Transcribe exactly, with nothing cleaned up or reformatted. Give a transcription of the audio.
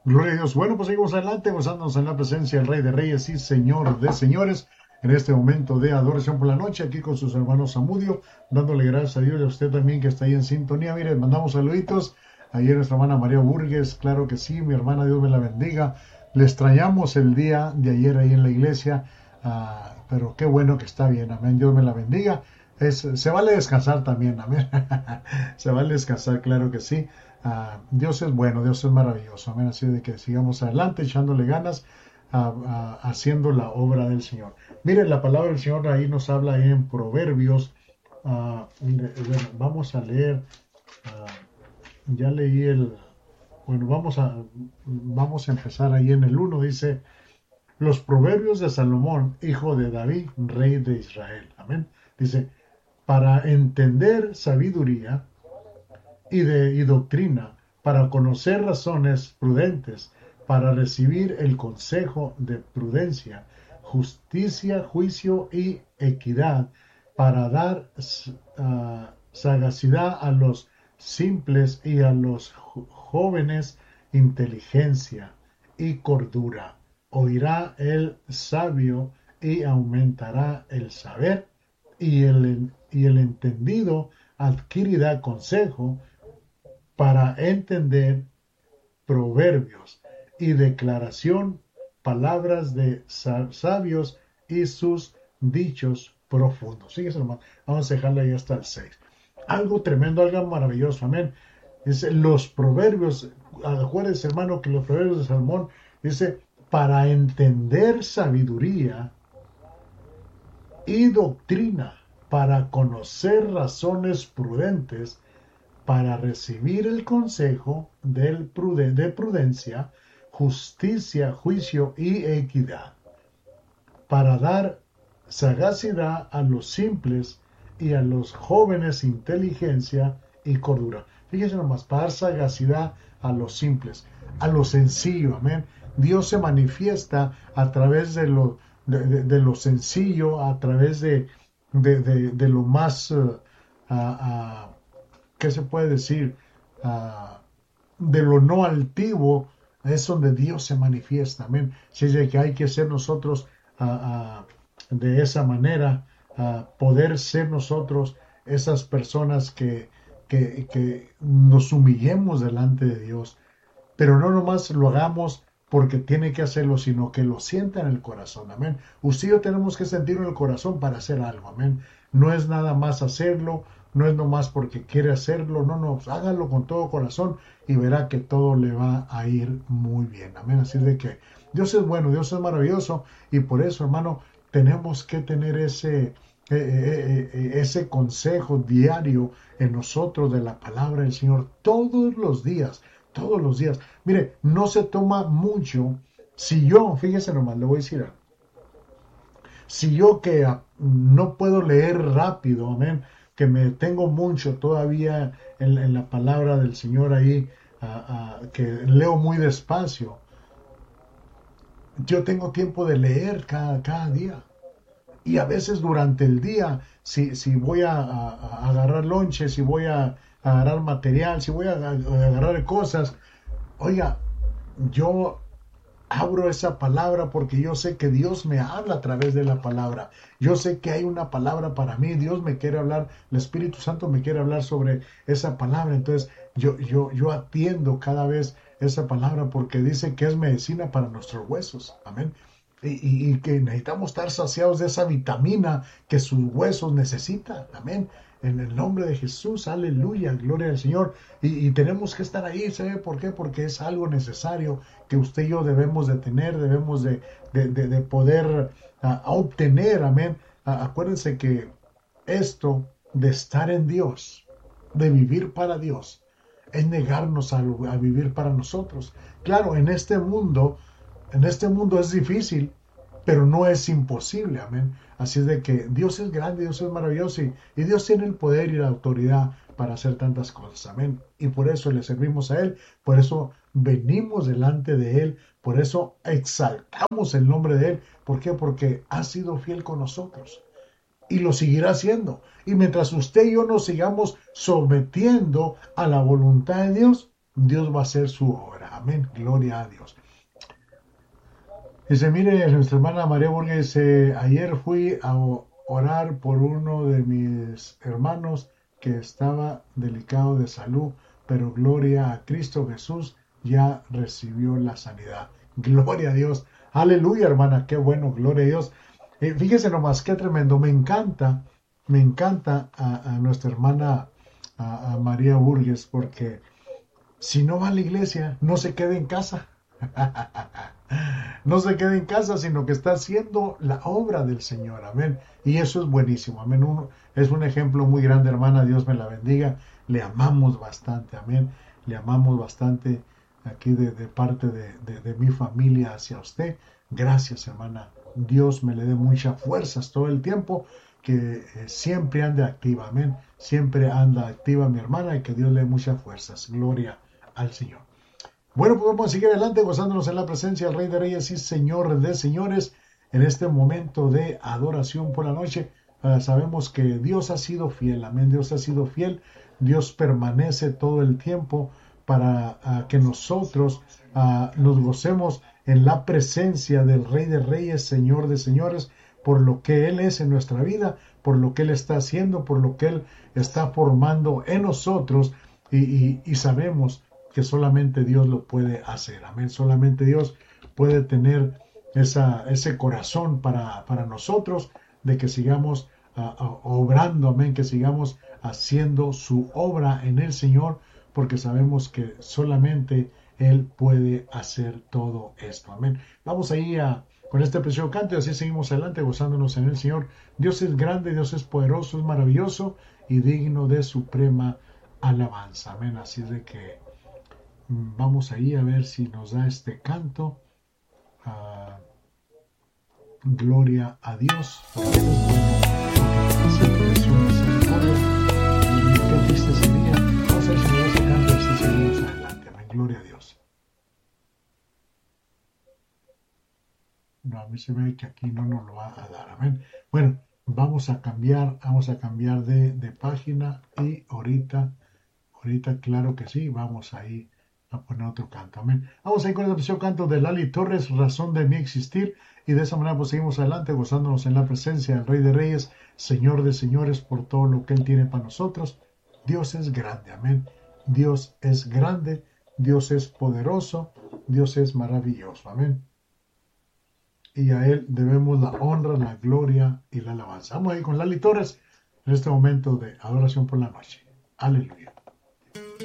Gloria a Dios. Bueno, pues seguimos adelante, gozándonos en la presencia del Rey de Reyes y Señor de Señores. En este momento de adoración por la noche, aquí con sus hermanos Zamudio, dándole gracias a Dios y a usted también que está ahí en sintonía. Mire, mandamos saluditos. Ayer nuestra hermana María Burgues, claro que sí, mi hermana, Dios me la bendiga. Le extrañamos el día de ayer ahí en la iglesia, ah, pero qué bueno que está bien, amén. Dios me la bendiga. Es, se vale descansar también, amén. Se vale descansar, claro que sí. Uh, Dios es bueno, Dios es maravilloso, amén. Así de que sigamos adelante, echándole ganas, uh, uh, haciendo la obra del Señor. Miren, la palabra del Señor ahí nos habla ahí en Proverbios. Uh, mire, bueno, vamos a leer, uh, ya leí el, bueno, vamos a, vamos a empezar ahí en el uno, dice, los Proverbios de Salomón, hijo de David, rey de Israel, amén. Dice, para entender sabiduría, Y, de, y doctrina, para conocer razones prudentes, para recibir el consejo de prudencia, justicia, juicio y equidad, para dar uh, sagacidad a los simples y a los jóvenes inteligencia y cordura. Oirá el sabio y aumentará el saber, y el, y el entendido adquirirá consejo, para entender proverbios y declaración, palabras de sabios y sus dichos profundos. Fíjense nomás, vamos a dejarle ahí hasta el seis. Algo tremendo, algo maravilloso, amén. Dice, los proverbios, acuérdense hermano que los proverbios de Salomón, dice, para entender sabiduría y doctrina, para conocer razones prudentes, para recibir el consejo del pruden- de prudencia, justicia, juicio y equidad, para dar sagacidad a los simples y a los jóvenes inteligencia y cordura. Fíjense nomás, para dar sagacidad a los simples, a lo sencillo, amén. Dios se manifiesta a través de lo, de, de, de lo sencillo, a través de, de, de, de lo más... Uh, uh, uh, ¿qué se puede decir? Uh, de lo no altivo, es donde Dios se manifiesta, amén. Si es de que hay que ser nosotros uh, uh, de esa manera, uh, poder ser nosotros esas personas que, que, que nos humillemos delante de Dios, pero no nomás lo hagamos porque tiene que hacerlo, sino que lo sienta en el corazón, amén. Usted y yo tenemos que sentirlo en el corazón para hacer algo, amén. No es nada más hacerlo, no es nomás porque quiere hacerlo, no, no, hágalo con todo corazón y verá que todo le va a ir muy bien, amén. Así de que Dios es bueno, Dios es maravilloso y por eso, hermano, tenemos que tener ese, eh, eh, eh, ese consejo diario en nosotros de la palabra del Señor todos los días, todos los días. Mire, no se toma mucho. Si yo, fíjese nomás, le voy a decir algo. Si yo que no puedo leer rápido, amén, que me detengo mucho todavía en, en la palabra del Señor ahí, uh, uh, que leo muy despacio, yo tengo tiempo de leer cada, cada día. Y a veces durante el día, si, si voy a, a, a agarrar lonche, si voy a, a agarrar material, si voy a, a agarrar cosas, oiga, yo abro esa palabra porque yo sé que Dios me habla a través de la palabra. Yo sé que hay una palabra para mí. Dios me quiere hablar, el Espíritu Santo me quiere hablar sobre esa palabra. Entonces yo, yo, yo atiendo cada vez esa palabra porque dice que es medicina para nuestros huesos. Amén. Y, y, y que necesitamos estar saciados de esa vitamina que sus huesos necesitan. Amén. En el nombre de Jesús, aleluya, gloria al Señor. Y, y tenemos que estar ahí, ¿sabe por qué? Porque es algo necesario que usted y yo debemos de tener, debemos de, de, de, de poder uh, obtener, amén. Uh, acuérdense que esto de estar en Dios, de vivir para Dios, es negarnos a, a vivir para nosotros. Claro, en este mundo, en este mundo es difícil, pero no es imposible, amén. Así es de que Dios es grande, Dios es maravilloso y, y Dios tiene el poder y la autoridad para hacer tantas cosas, amén. Y por eso le servimos a Él, por eso venimos delante de Él, por eso exaltamos el nombre de Él. ¿Por qué? Porque ha sido fiel con nosotros y lo seguirá haciendo. Y mientras usted y yo nos sigamos sometiendo a la voluntad de Dios, Dios va a hacer su obra. Amén. Gloria a Dios. Dice, mire, nuestra hermana María Burgues, eh, ayer fui a orar por uno de mis hermanos que estaba delicado de salud, pero gloria a Cristo Jesús, ya recibió la sanidad. Gloria a Dios. Aleluya, hermana, qué bueno, gloria a Dios. Eh, fíjese nomás, qué tremendo. Me encanta, me encanta a, a nuestra hermana a, a María Burgues, porque si no va a la iglesia, no se queda en casa. No se queda en casa, sino que está haciendo la obra del Señor. Amén. Y eso es buenísimo. Amén. Uno, es un ejemplo muy grande, hermana. Dios me la bendiga. Le amamos bastante. Amén. Le amamos bastante aquí de, de parte de, de, de mi familia hacia usted. Gracias, hermana. Dios me le dé muchas fuerzas todo el tiempo. Que eh, siempre ande activa. Amén. Siempre anda activa mi hermana y que Dios le dé muchas fuerzas. Gloria al Señor. Bueno, pues vamos a seguir adelante gozándonos en la presencia del Rey de Reyes y Señor de Señores en este momento de adoración por la noche. Uh, sabemos que Dios ha sido fiel, amén, Dios ha sido fiel, Dios permanece todo el tiempo para uh, que nosotros uh, nos gocemos en la presencia del Rey de Reyes, Señor de Señores, por lo que Él es en nuestra vida, por lo que Él está haciendo, por lo que Él está formando en nosotros y, y, y sabemos que solamente Dios lo puede hacer. Amén. Solamente Dios puede tener esa, ese corazón para, para nosotros de que sigamos uh, uh, obrando. Amén. Que sigamos haciendo su obra en el Señor, porque sabemos que solamente Él puede hacer todo esto. Amén. Vamos ahí a, con este precioso canto y así seguimos adelante gozándonos en el Señor. Dios es grande, Dios es poderoso, es maravilloso y digno de suprema alabanza. Amén. Así de que vamos ahí a ver si nos da este canto. Uh, gloria a Dios. Porque Él es bueno, porque siempre es un misericordia. Y qué triste sería. Vamos a ver si nos da ese canto y así seguimos adelante. Amén. Gloria a Dios. No, a mí se ve que aquí no nos lo va a dar. Amén. Bueno, vamos a cambiar, vamos a cambiar de, de página y ahorita, ahorita claro que sí, vamos ahí a poner otro canto. Amén. Vamos a ir con el precioso canto de Lali Torres, Razón de mi existir, y de esa manera pues seguimos adelante gozándonos en la presencia del Rey de Reyes, Señor de Señores, por todo lo que Él tiene para nosotros. Dios es grande, amén. Dios es grande, Dios es poderoso, Dios es maravilloso, amén. Y a Él debemos la honra, la gloria y la alabanza. Vamos a ir con Lali Torres en este momento de adoración por la noche. Aleluya.